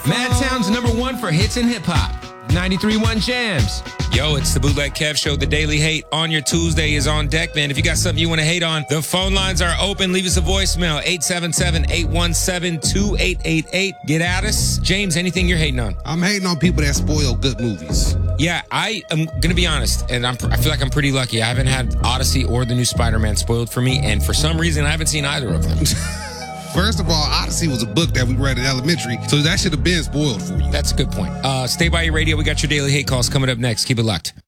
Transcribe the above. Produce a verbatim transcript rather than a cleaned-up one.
Madtown's number one for hits and hip hop. ninety-three point one Jams. Yo, it's the Bootleg Kev Show. The Daily Hate on your Tuesday is on deck, man. If you got something you want to hate on, the phone lines are open. Leave us a voicemail, eight seven seven, eight one seven, two eight eight eight. Get at us. James, anything you're hating on? I'm hating on people that spoil good movies. Yeah, I am going to be honest, and I'm, I feel like I'm pretty lucky. I haven't had Odyssey or the new Spider-Man spoiled for me, and for some reason, I haven't seen either of them. First of all, Odyssey was a book that we read in elementary, so that should have been spoiled for you. That's a good point. Uh, stay by your radio. We got your Daily Hate calls coming up next. Keep it locked.